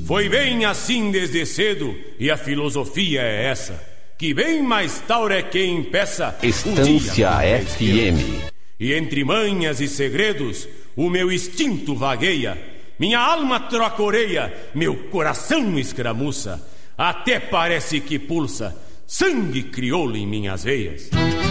Foi bem assim desde cedo, e a filosofia é essa, que bem mais taura é quem peça Estância FM. E entre manhas e segredos, o meu instinto vagueia, minha alma troca orelha, meu coração escramuça, até parece que pulsa sangue crioulo em minhas veias.